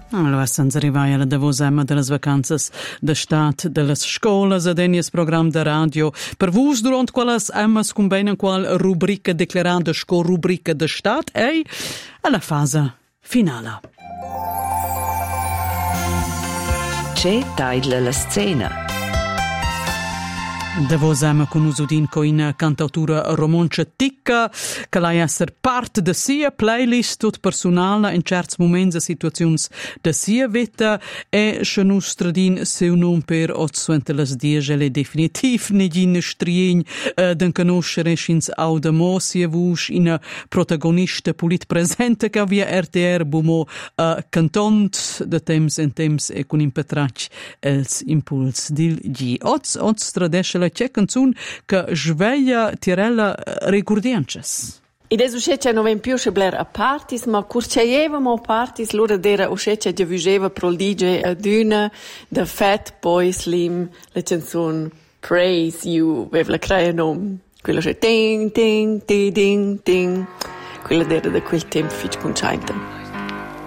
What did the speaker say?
Allora, senza arrivare alla davosema delle vacanze d'estate delle scuole, adenies program de radio. Per vos durant quelles emmas combinen qual rubrica declarada sco rubrica d'estate e alla fase finale. C'è tagliela la scena. Davosem con usudin co in cantautura romancia ticca che lei esser part de sia playlist tot personale in certs moments e situazions de sia vita e che nostradin seu nom per otsuente las diegele definitiv negin strien den conoscere schins audemo sia vusch in protagonista polit presente che via RTR bumo cantant de temps en temps e con impetrac els impuls dil gi ots stradesce c'è canzun che sveglia tirella ricordiances. Ed es uscece non ven più bler a partis, ma curceievamo partis l'ora d'era uscece di vigeva proldige ad una da Fatboy Slim la canzun Praise You, vev la crea nom. Quella c'è ting ting ting ting ting. Quella d'era da quel tempo fitch con